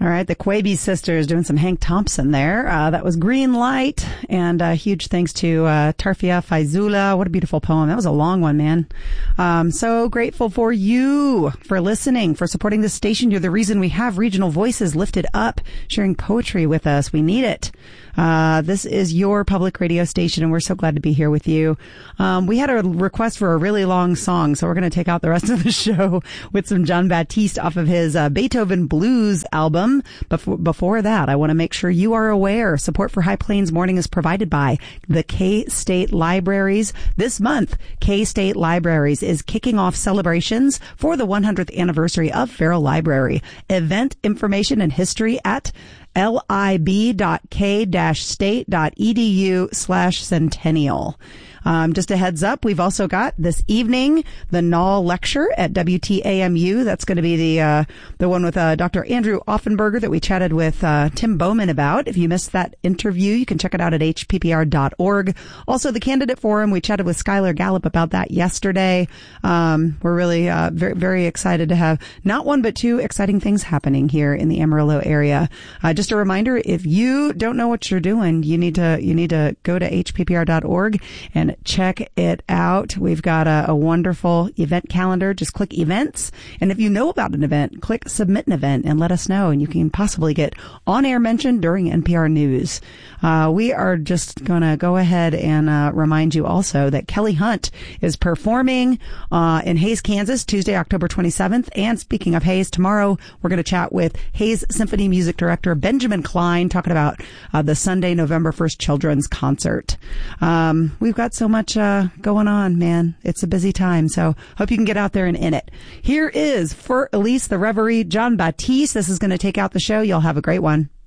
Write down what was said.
All right, the Quaby sisters doing some Hank Thompson there. That was Green Light, and huge thanks to Tarfia Faizula. What a beautiful poem. That was a long one, man. So grateful for you, for listening, for supporting this station. You're the reason we have regional voices lifted up, sharing poetry with us. We need it. This is your public radio station, and we're so glad to be here with you. We had a request for a really long song, so we're going to take out the rest of the show with some John Batiste off of his Beethoven Blues album. Before that, I want to make sure you are aware support for High Plains Morning is provided by the K-State Libraries. This month, K-State Libraries is kicking off celebrations for the 100th anniversary of Farrell Library. Event information and history at lib.k-state.edu/centennial. Just a heads up, we've also got this evening the Knoll Lecture at WTAMU. That's going to be the one with Dr. Andrew Offenberger that we chatted with Tim Bowman about. If you missed that interview, you can check it out at hppr.org. Also, the Candidate Forum, we chatted with Skylar Gallup about that yesterday. We're really very, very excited to have not one but two exciting things happening here in the Amarillo area. Just a reminder, if you don't know what you're doing, you need to go to hppr.org and check it out. We've got a wonderful event calendar. Just click events. And if you know about an event, click submit an event and let us know. And you can possibly get on-air mention during NPR News. We are just going to go ahead and remind you also that Kelly Hunt is performing in Hays, Kansas, Tuesday, October 27th. And speaking of Hays, tomorrow we're going to chat with Hays Symphony Music Director Benjamin Klein, talking about the Sunday, November 1st Children's Concert. We've got so much going on, man. It's a busy time, so hope you can get out there and in it. Here is, for Elise the Reverie, John Batiste. This is going to take out the show. You'll have a great one.